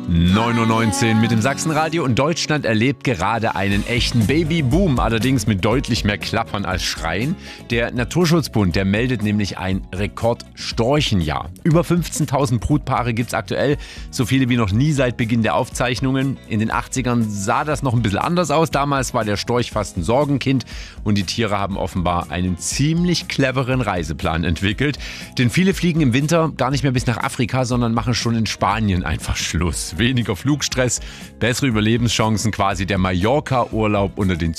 9:19 Uhr mit dem Sachsenradio und Deutschland erlebt gerade einen echten Babyboom, allerdings mit deutlich mehr Klappern als Schreien. Der Naturschutzbund, der meldet nämlich ein Rekord-Storchenjahr. Über 15.000 Brutpaare gibt es aktuell, so viele wie noch nie seit Beginn der Aufzeichnungen. In den 80ern sah das noch ein bisschen anders aus. Damals war der Storch fast ein Sorgenkind und die Tiere haben offenbar einen ziemlich cleveren Reiseplan entwickelt. Denn viele fliegen im Winter gar nicht mehr bis nach Afrika, sondern machen schon in Spanien einfach Schluss. Weniger Flugstress, bessere Überlebenschancen, quasi der Mallorca-Urlaub unter den